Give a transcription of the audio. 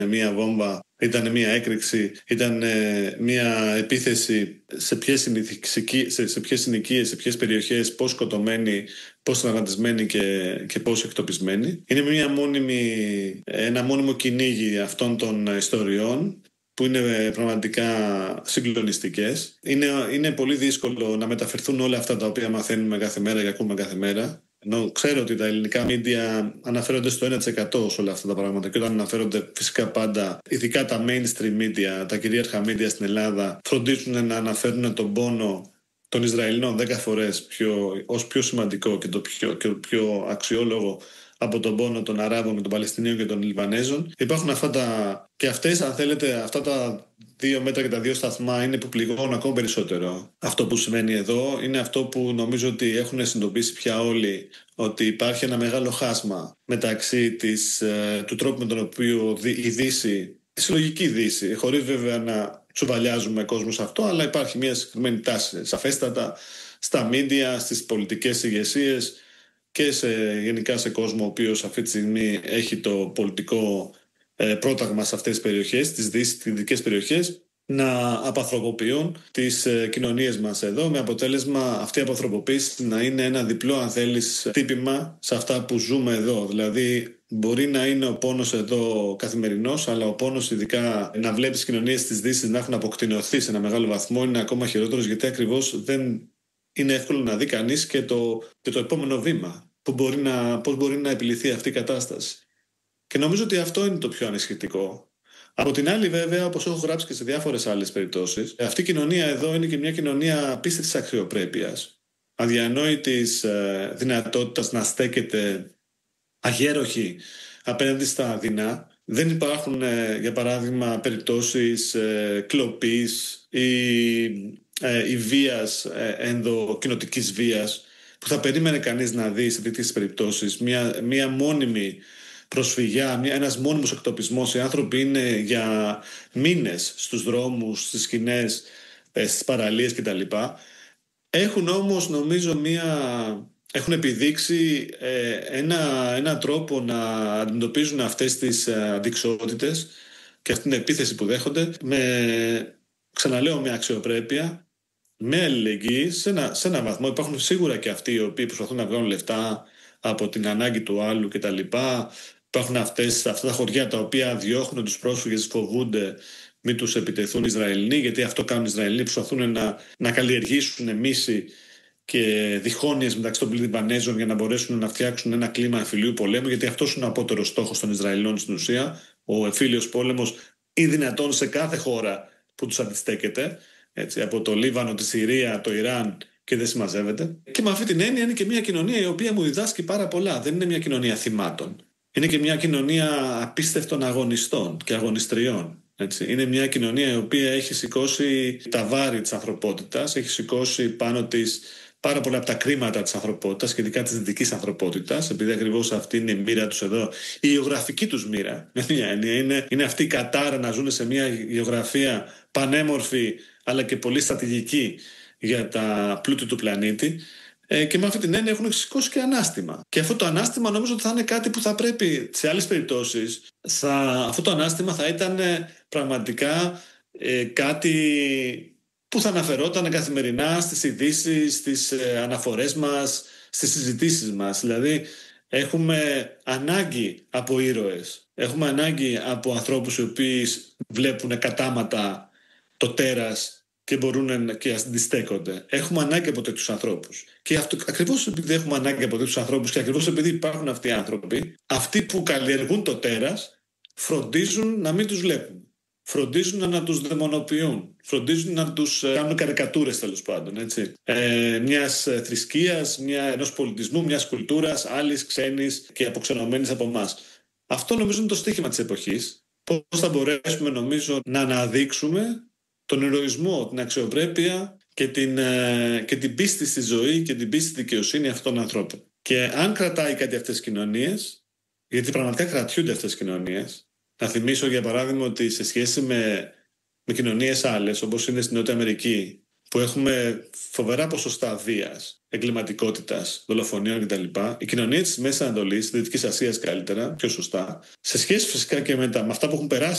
μία βόμβα, ήταν μία έκρηξη, ήταν μία επίθεση, σε ποιες συνοικίες, σε ποιες περιοχές, πώς σκοτωμένοι, πώς τραυματισμένοι και πώς εκτοπισμένοι. Είναι ένα μόνιμο κυνήγι αυτών των ιστοριών που είναι πραγματικά συγκλονιστικές. Είναι πολύ δύσκολο να μεταφερθούν όλα αυτά τα οποία μαθαίνουμε κάθε μέρα και ακούμε κάθε μέρα. Ενώ ξέρω ότι τα ελληνικά media αναφέρονται στο 1% σε όλα αυτά τα πράγματα, και όταν αναφέρονται φυσικά πάντα, ειδικά τα mainstream media, τα κυρίαρχα media στην Ελλάδα, φροντίζουν να αναφέρουν τον πόνο των Ισραηλινών 10 φορές ως πιο σημαντικό και το πιο αξιόλογο από τον πόνο των Αράβων και των Παλαιστινίων και των Λιβανέζων. Υπάρχουν αυτά τα 2 μέτρα και τα 2 σταθμά είναι που πληγώνουν ακόμα περισσότερο. Αυτό που σημαίνει εδώ είναι αυτό που νομίζω ότι έχουν συνειδητοποιήσει πια όλοι, ότι υπάρχει ένα μεγάλο χάσμα μεταξύ του τρόπου με τον οποίο η Δύση, η συλλογική Δύση, χωρίς βέβαια να τσουβαλιάζουμε κόσμο σε αυτό, αλλά υπάρχει μια συγκεκριμένη τάση σαφέστατα στα μίντια, στις πολιτικές ηγεσίες και γενικά σε κόσμο ο οποίος αυτή τη στιγμή έχει το πολιτικό πρόταγμα σε αυτές τις περιοχές, τις δυτικές περιοχές, να απανθρωποποιούν τις κοινωνίες μας εδώ, με αποτέλεσμα αυτή η απανθρωποποίηση να είναι ένα διπλό, αν θέλεις, τύπημα σε αυτά που ζούμε εδώ. Δηλαδή μπορεί να είναι ο πόνος εδώ καθημερινός, αλλά ο πόνος, ειδικά να βλέπεις τις κοινωνίες της Δύσης να έχουν αποκτηνωθεί σε ένα μεγάλο βαθμό, είναι ακόμα χειρότερος, γιατί ακριβώς δεν είναι εύκολο να δει κανείς και το επόμενο βήμα. Πώς μπορεί να επιληθεί αυτή η κατάσταση. Και νομίζω ότι αυτό είναι το πιο ανησυχητικό. Από την άλλη, βέβαια, όπως έχω γράψει και σε διάφορες άλλες περιπτώσεις, αυτή η κοινωνία εδώ είναι και μια κοινωνία απίστευτης αξιοπρέπειας, αδιανόητης δυνατότητας να στέκεται αγέροχη απέναντι στα δεινά. Δεν υπάρχουν, για παράδειγμα, περιπτώσεις κλοπής ή βίας, ενδοκοινοτικής βίας, που θα περίμενε κανείς να δει σε τέτοιες περιπτώσεις. Μια μόνιμη προσφυγιά, ένας μόνιμος εκτοπισμός. Οι άνθρωποι είναι για μήνες στους δρόμους, στις σκηνές, στις παραλίες κτλ. Έχουν όμως, νομίζω, έχουν επιδείξει ένα τρόπο να αντιμετωπίζουν αυτές τις αντιξότητες και αυτή την επίθεση που δέχονται ξαναλέω, με αξιοπρέπεια, με αλληλεγγύη, σε ένα βαθμό. Υπάρχουν σίγουρα και αυτοί οι οποίοι προσπαθούν να βγάλουν λεφτά από την ανάγκη του άλλου κτλ. Υπάρχουν αυτά τα χωριά τα οποία διώχνουν τους πρόσφυγες, φοβούνται μην τους επιτεθούν οι Ισραηλοί, γιατί αυτό κάνουν οι Ισραηλοί, προσπαθούν να καλλιεργήσουν μίση και διχόνοιες μεταξύ των Λιβανέζων για να μπορέσουν να φτιάξουν ένα κλίμα εμφυλίου πολέμου, γιατί αυτός είναι ο απότερος στόχος των Ισραηλών στην ουσία. Ο εμφύλιος πόλεμος είναι δυνατόν σε κάθε χώρα που τους αντιστέκεται, έτσι, από το Λίβανο, τη Συρία, το Ιράν, και δεν συμμαζεύεται. Και με αυτή την έννοια είναι και μια κοινωνία η οποία μου διδάσκει πάρα πολλά. Δεν είναι μια κοινωνία θυμάτων. Είναι και μια κοινωνία απίστευτων αγωνιστών και αγωνιστριών. Έτσι. Είναι μια κοινωνία η οποία έχει σηκώσει τα βάρη της ανθρωπότητας, έχει σηκώσει πάνω της πάρα πολλά από τα κρίματα της ανθρωπότητας και ειδικά της δυτικής ανθρωπότητας, επειδή ακριβώς αυτή είναι η μοίρα τους εδώ, η γεωγραφική τους μοίρα. Είναι αυτή η κατάρα να ζουν σε μια γεωγραφία πανέμορφη αλλά και πολύ στρατηγική για τα πλούτη του πλανήτη. Και με αυτή την έννοια έχουν σηκώσει και ανάστημα. Και αυτό το ανάστημα νομίζω ότι θα είναι κάτι που θα πρέπει σε άλλες περιπτώσεις. Αυτό το ανάστημα θα ήταν πραγματικά κάτι που θα αναφερόταν καθημερινά στις ειδήσεις, στις αναφορές μας, στις συζητήσεις μας. Δηλαδή έχουμε ανάγκη από ήρωες. Έχουμε ανάγκη από ανθρώπους οι οποίοι βλέπουν κατάματα το τέρας και μπορούν και αντιστέκονται. Έχουμε ανάγκη από τέτοιους ανθρώπους. Και ακριβώς επειδή έχουμε ανάγκη από τέτοιους ανθρώπους και ακριβώς επειδή υπάρχουν αυτοί οι άνθρωποι, αυτοί που καλλιεργούν το τέρας φροντίζουν να μην τους βλέπουν. Φροντίζουν να τους δαιμονοποιούν. Φροντίζουν να τους κάνουν καρικατούρες, τέλος πάντων. Έτσι. Μιας θρησκείας, ενός πολιτισμού, μιας κουλτούρας, άλλης, ξένης και αποξενωμένης από εμάς. Αυτό νομίζω είναι το στοίχημα της εποχής. Πώς θα μπορέσουμε, νομίζω, να αναδείξουμε τον ηρωισμό, την αξιοπρέπεια και την πίστη στη ζωή και την πίστη στη δικαιοσύνη αυτών των ανθρώπων. Και αν κρατάει κάτι αυτές τις κοινωνίες, γιατί πραγματικά κρατιούνται αυτές τις κοινωνίες, να θυμίσω για παράδειγμα ότι σε σχέση με κοινωνίες άλλες, όπως είναι στην Νότια Αμερική, που έχουμε φοβερά ποσοστά βίας, εγκληματικότητας, δολοφονιών κτλ. Η κοινωνία της Μέσης Ανατολής, της Δυτικής Ασίας καλύτερα, πιο σωστά, σε σχέση φυσικά και με αυτά που έχουν περάσει